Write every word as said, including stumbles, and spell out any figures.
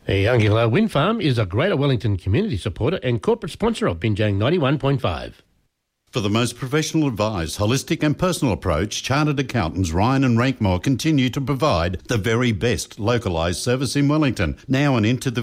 The Youngilla Wind Farm is a Greater Wellington community supporter and corporate sponsor of Binjang ninety-one point five. For the most professional advice, holistic and personal approach, Chartered Accountants Ryan and Rankmore continue to provide the very best localised service in Wellington, now and into the